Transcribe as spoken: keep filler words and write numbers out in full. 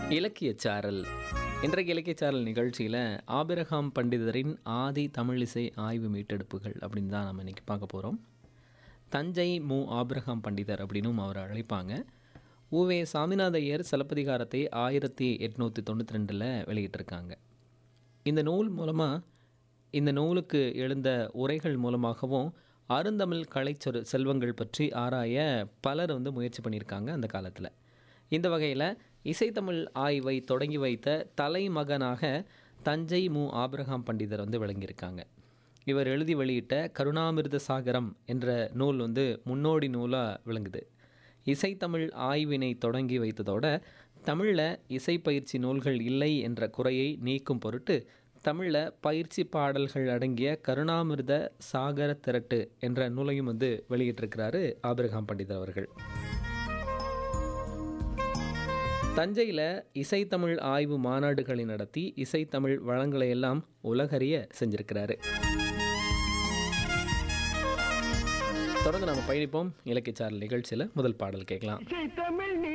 இலக்கியச் சாரல். இன்றைக்கு இலக்கியச் சாரல் நிகழ்ச்சியில் ஆபிரகாம் பண்டிதரின் ஆதி தமிழிசை ஆய்வு மீட்டெடுப்புகள் அப்படின்னு தான் நம்ம இன்றைக்கி பார்க்க போகிறோம். தஞ்சை மு ஆபிரகாம் பண்டிதர் அப்படின்னும் அவரை அழைப்பாங்க. உவே சாமிநாத ஐயர் சிலப்பதிகாரத்தை ஆயிரத்தி எட்நூற்றி தொண்ணூற்றி ரெண்டில் வெளியிட்டிருக்காங்க. இந்த நூல் மூலமாக இந்த நூலுக்கு எழுந்த உரைகள் மூலமாகவும் அருந்தமிழ் கலைச்சொரு செல்வங்கள் பற்றி ஆராய பலர் வந்து முயற்சி பண்ணியிருக்காங்க அந்த காலத்தில். இந்த வகையில் இசைத்தமிழ் ஆய்வை தொடங்கி வைத்த தலைமகனாக தஞ்சை மு ஆபிரகாம் பண்டிதர் வந்து விளங்கியிருக்காங்க. இவர் எழுதி வெளியிட்ட கருணாமிர்த சாகரம் என்ற நூல் வந்து முன்னோடி நூலாக விளங்குது. இசைத்தமிழ் ஆய்வினை தொடங்கி வைத்ததோட தமிழில் இசை பயிற்சி நூல்கள் இல்லை என்ற குறையை நீக்கும் பொருட்டு தமிழில் பயிற்சி பாடல்கள் அடங்கிய கருணாமிர்த சாகர திரட்டு என்ற நூலையும் வந்து வெளியிட்டிருக்கிறாரு ஆபிரகாம் பண்டிதர் அவர்கள். தஞ்சையில் இசைத்தமிழ் ஆய்வு மாநாடுகளை நடத்தி இசைத்தமிழ் வளங்களை எல்லாம் உலகறிய செஞ்சிருக்கிறாரு. தொடர்ந்து நம்ம பயணிப்போம். இலக்கியச் சாரல் நிகழ்ச்சியில் முதல் பாடல் கேட்கலாம்.